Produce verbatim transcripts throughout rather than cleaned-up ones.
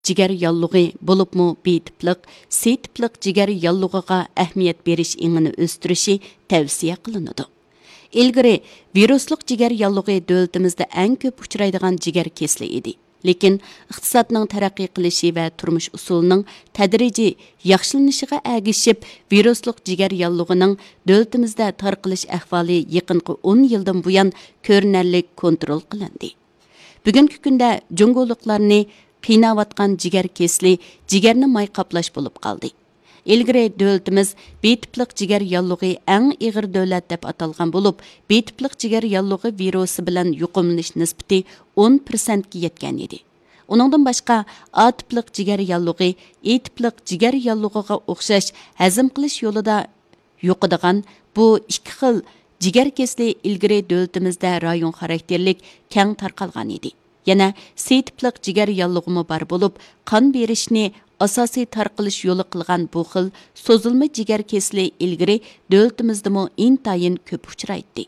Jigar yallığı bo'libmi B tipliq, C tipliq jigar yallığıga ahamiyat berish ingini o'stirishi tavsiya qilinadi. Ilgari virusluq jigar yallığı davlatimizda eng ko'p uchraydigan jigar kesli edi. Lekin iqtisodning taraqqiy qilishi va turmush usulining tadrijiy yaxshilanishiga ergishib, virusluq jigar yallığıning davlatimizda tarqalish ahvoli yaqinqi o'n yildan buyon ko'rinarli kontrol qilindi. Bugungi kunda jungoliqlarni qiynayotgan jigar kesli jigarni may qaplash bo'lib qoldi. Ilgari davlatimiz B tipliq jigar yallığı eng ig'ir davlat deb atalgan bo'lib, B tipliq jigar yallığı virusi bilan yuqumlanish nisbati o'n foiz ga yetgan edi. Uningdan boshqa A tipliq jigar yallığı E tipliq jigar yallığıga o'xshash hazm qilish yo'lida yo'qadigan bu ikki xil jigar kesli ilgari davlatimizda rayon xarakterlik keng tarqalgan edi. Yana C tipliq jigar yallığımı bar bo'lib, qon berishni asosiy tarqalish yo'li qilgan bu xil so'zilma jigar kesli ilgari davlatimizdami intayin ko'p uchraydi.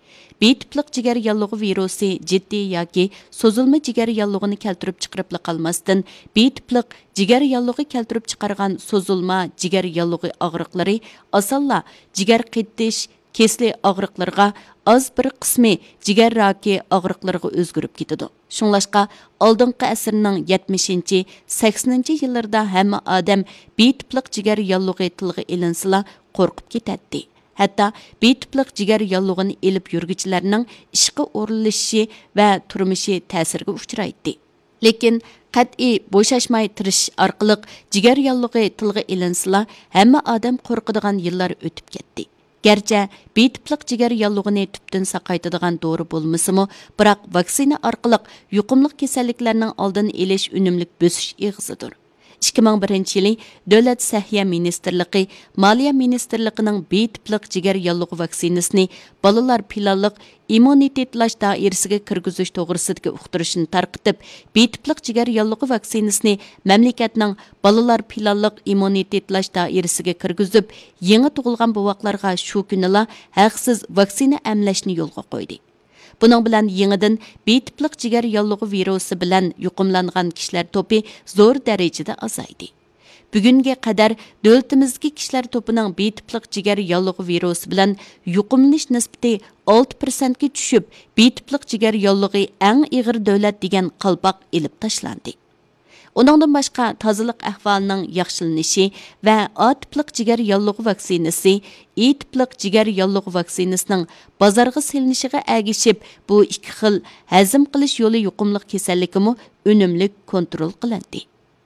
B tipliq jigar yallığı virusi jiddiy yoki so'zilma jigar yallığını keltirib chiqarib qolmasdan, B tipliq jigar yallığı keltirib chiqargan so'zilma jigar yallığı og'riqlari osonla jigar qitish kesli og'riqlarga az bir qismi jigar raki og'riqlarga o'zgarib ketadi. Shunlashqa oldingi asrning yetmishinchi saksoninchi yillarda hamma odam B tipliq jigar yallığı tilga ilinsila qo'rqib ketadi. Hatto B tipliq jigar yallığını elib yurguchilarning ishga o'rinlashishi va turmushi ta'sirga uchraydi. Lekin qat'iy bo'shashmay tirish orqali jigar yallığı tilga ilinsila hamma odam qo'rqadigan yillar o'tib ketdi. Gerçi B tipliq jigar yallığını tüptün saqaytadigan dori bo'lmasimi, biroq vaksina orqali yuqumli kasalliklarning oldini olish unumlik bosish eg'izidir. ikki ming birinchi yili Davlat Sahya Ministerligi, Moliya Ministerligining B tipliq jigar yallığı vaksinasini bolalar planliq immunitetlash doirasiga kirgizish to'g'risidagi uqtirishni tarqitib, B tipliq jigar yallığı vaksinasini mamlakatning bolalar planliq immunitetlash doirasiga kirgizib, yangi tug'ilgan bovoqlarga shu kunila haqsiz vaksina emlashni yo'lga qo'ydi. Bunun bilan yenidən B tipliq jigar yallığı virusi bilan yuqumlangan kishilar to'pi zo'r darajada azaydi. Bugunga qadar davlatimizdagi kishilar to'pining B tipliq jigar yallığı virusi bilan yuqumlanish nisbati olti foiz ga tushib, B tipliq jigar yallığı eng ig'ir davlat degan qalpoq ilib tashlandi. Onundan başqa tozalik ahvolining yaxshilanishi va A tipliq jigar yallığı vaksinasi, E tipliq jigar yallığı vaksinasining bozorga selinishiga ergishib, bu ikki xil hazm qilish yo'li yuqumli kasallikimi unumli kontrol qilindi.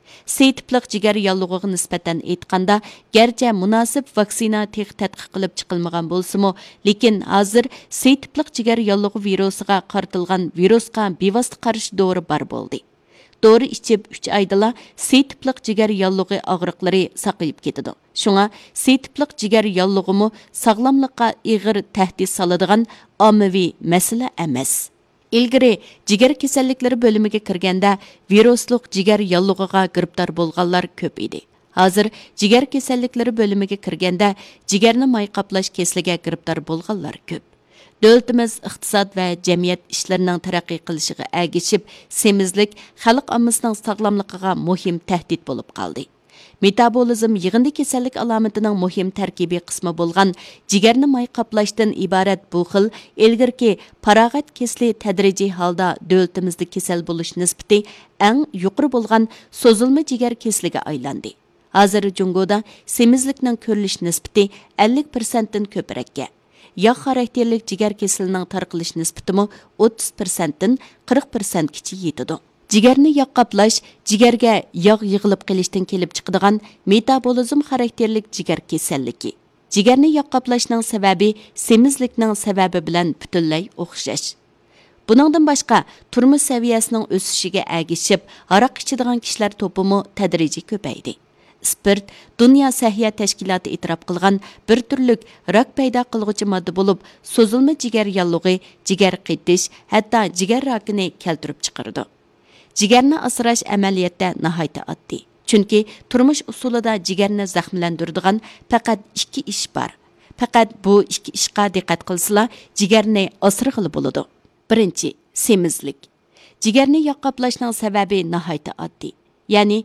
C tipliq jigar yallığıga nisbatan aytganda, garchi munosib vaksina tex tadqiq qilib chiqilmagan bo'lsa-mu, lekin hozir C tipliq jigar yallığı virusiga qartilgan virusga bevosita qarshi dori bar bo'ldi. Dori ichib uch oydala C tipliq jigar yallığı og'riqlari saqayib ketadi. Shunga C tipliq jigar yallığımı sog'lomlikqa ig'ir tahdid soladigan ommaviy masala emas. Ilgari jigar kasalliklari bo'limiga kirganda virusluq jigar yallığıga giribdor bo'lganlar ko'p edi. Hozir jigar kasalliklari bo'limiga kirganda jigarni may qaplash kesliga giribdor bo'lganlar ko'p. Davlatimiz iqtisod va jamiyat ishlarining taraqqiy qilishiga ergishib, semizlik xalq ommasining sog'lomligiga muhim tahdid bo'lib qoldi. Metabolizm yig'indi kasallik alomatining muhim tarkibiy qismi bo'lgan jigarni may qaplashdan iborat bu xil ilgirki farog'at kesli tadrijiy holda davlatimizda kasal bo'lish nisbati eng yuqori bo'lgan so'zilma jigar kesliga aylandi. Hozir Jungoda semizlikning ko'rilish nisbati ellik foiz dan ko'proqga, yog' xarakterlik jigar kesilining tarqalish nisbatimi o'ttiz foiz dan qirq foiz gacha yetadi. Jigarni yog' qaplash jigarga yog' yig'ilib qilishdan kelib chiqadigan metabolizm xarakterlik jigar kasalligi. Jigarni yog' qaplashning sababi semizlikning sababi bilan butunlay o'xshash. Buningdan boshqa turmush saviyasining o'sishiga ergishib, aroq ichadigan kishilar to'pimi tadrijiy ko'paydi. Spirt, Dünya Səhiyyə Təşkilatı e'tirof qilgan bir turlik rak paydo qilguvchi modda bo'lib, so'zilma jigar yallığı, jigar qitish, hatto jigar rakini keltirib chiqaradi. Jigarni asrash amaliyotda nihoyatda oddiy. Chunki turmush usulida jigarni zaxmlantiradigan faqat ikki ish bor. Faqat bu ikki ishga diqqat qilsizlar, jigarni asrag'ili bo'ladi. Birinchi, semizlik. Jigarni yog' qaplashning sababi nihoyatda oddiy. ya'ni